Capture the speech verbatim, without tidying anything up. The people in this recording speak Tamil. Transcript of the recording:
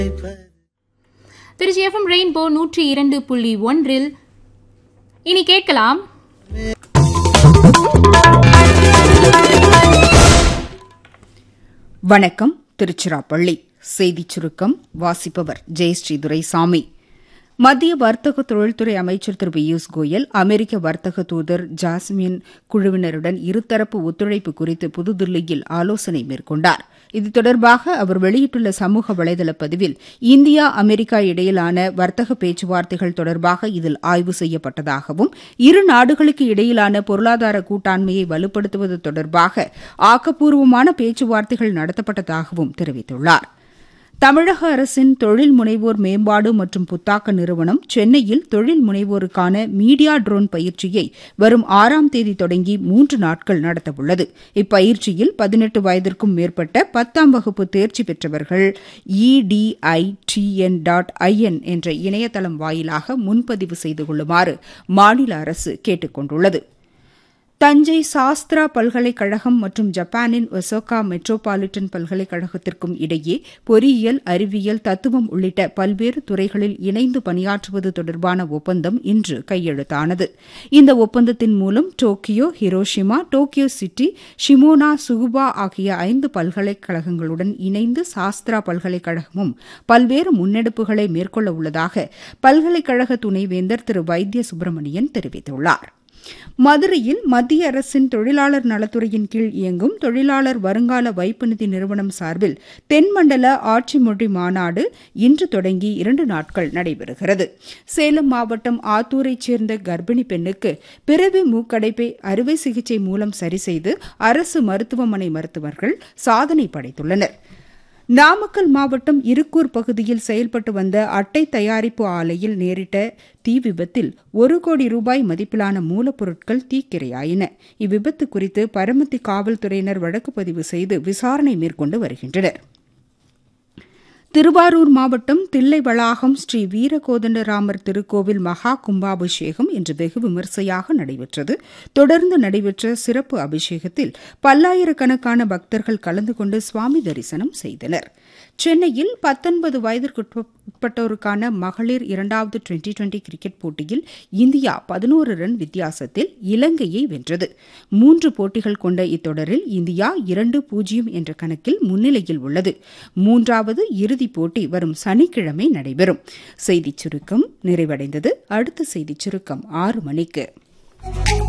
திருச்சி எஃப்எம் ரெயின்போ நூற்றி இரண்டு புள்ளி ஒன்றில் இனி கேட்கலாம் வணக்கம். திருச்சிராப்பள்ளி செய்திச் சுருக்கம் வாசிப்பவர் ஜெயஸ்ரீ துரைசாமி. மத்திய வர்த்தக தொழில்துறை அமைச்சர் திரு பியூஷ் கோயல் அமெரிக்க வர்த்தக தூதர் ஜாஸ்மின் குழுவினருடன் இருதரப்பு ஒத்துழைப்பு குறித்து புதுதில்லியில் ஆலோசனை மேற்கொண்டார். இது தொடர்பாக அவர் வெளியிட்டுள்ள சமூக வலைதள பதிவில் இந்தியா அமெரிக்கா இடையிலான வர்த்தக பேச்சுவார்த்தைகள் தொடர்பாக இதில் ஆய்வு செய்யப்பட்டதாகவும் இரு நாடுகளுக்கு இடையிலான பொருளாதார கூட்டாண்மையை வலுப்படுத்துவது தொடர்பாக ஆக்கப்பூர்வமான பேச்சுவார்த்தைகள் நடத்தப்பட்டதாகவும் தெரிவித்துள்ளார். தமிழக அரசின் தொழில் முனைவோர் மேம்பாடு மற்றும் புத்தாக்க நிறுவனம் சென்னையில் தொழில் முனைவோருக்கான மீடியா ட்ரோன் பயிற்சியை வரும் ஆறாம் தேதி தொடங்கி மூன்று நாட்கள் நடத்தவுள்ளது. இப்பயிற்சியில் பதினெட்டு வயதிற்கும் மேற்பட்ட பத்தாம் வகுப்பு தேர்ச்சி பெற்றவர்கள் இடிஐடிஎன் டாட் ஐஎன் என்ற இணையதளம் வாயிலாக முன்பதிவு செய்து கொள்ளுமாறு மாநில அரசு கேட்டுக் கொண்டுள்ளது. தஞ்சை சாஸ்திரா பல்கலைக்கழகம் மற்றும் ஜப்பானின் ஒசாகா மெட்ரோபாலிட்டன் பல்கலைக்கழகத்திற்கும் இடையே பொறியியல், அறிவியல், தத்துவம் உள்ளிட்ட பல்வேறு துறைகளில் இணைந்து பணியாற்றுவது தொடர்பான ஒப்பந்தம் இன்று கையெழுத்தானது. இந்த ஒப்பந்தத்தின் மூலம் Tokyo, Hiroshima, Tokyo city, Shimona, சுகுபா ஆகிய ஐந்து பல்கலைக்கழகங்களுடன் இணைந்து சாஸ்திரா பல்கலைக்கழகமும் பல்வேறு முன்னெடுப்புகளை மேற்கொள்ள உள்ளதாக பல்கலைக்கழக துணைவேந்தர் திரு வைத்திய சுப்பிரமணியன் தெரிவித்துள்ளார். மதுரையில் மத்திய அரசின் தொழிலாளர் நலத்துறையின் கீழ் இயங்கும் தொழிலாளர் வருங்கால வைப்பு நிதி நிறுவனம் சார்பில் தென்மண்டல ஆட்சி மொழி மாநாடு இன்று தொடங்கி இரண்டு நாட்கள் நடைபெறுகிறது. சேலம் மாவட்டம் ஆத்தூரைச் சேர்ந்த கர்ப்பிணி பெண்ணுக்கு பிறவி மூக்கடைப்பை அறுவை சிகிச்சை மூலம் சரிசெய்து அரசு மருத்துவமனை மருத்துவர்கள் சாதனை படைத்துள்ளனர். நாமக்கல் மாவட்டம் இருக்கூர் பகுதியில் செயல்பட்டு வந்த அட்டை தயாரிப்பு ஆலையில் நேரிட்ட தீ விபத்தில் ஒரு கோடி ரூபாய் மதிப்பிலான மூலப்பொருட்கள் தீக்கிரையாயின. இவ்விபத்து குறித்து பரமத்தி காவல்துறையினர் வழக்கு பதிவு செய்து விசாரணை மேற்கொண்டு வருகின்றனர். திருவாரூர் மாவட்டம் தில்லை வளாகம் ஸ்ரீ வீரகோதண்டராமர் திருக்கோவில் மகா கும்பாபிஷேகம் இன்று வெகு விமரிசையாக நடைபெற்றது. தொடர்ந்து நடைபெற்ற சிறப்பு அபிஷேகத்தில் பல்லாயிரக்கணக்கான பக்தர்கள் கலந்து கொண்டு சுவாமி தரிசனம் செய்தனர். சென்னையில் பத்தொன்பது வயதிற்குட்பட்டோருக்கான மகளிர் இரண்டாவது டுவெண்டி டுவெண்டி கிரிக்கெட் போட்டியில் இந்தியா பதினோரு ரன் வித்தியாசத்தில் இலங்கையை வென்றது. மூன்று போட்டிகள் கொண்ட இத்தொடரில் இந்தியா இரண்டு பூஜ்ஜியம் என்ற கணக்கில் முன்னிலையில் உள்ளது. மூன்றாவது இறுதிப் போட்டி வரும் சனிக்கிழமை நடைபெறும். செய்திச் சுருக்கம் நிறைவடைந்தது. அடுத்த செய்திச் சுருக்கம் ஆறு மணிக்கு.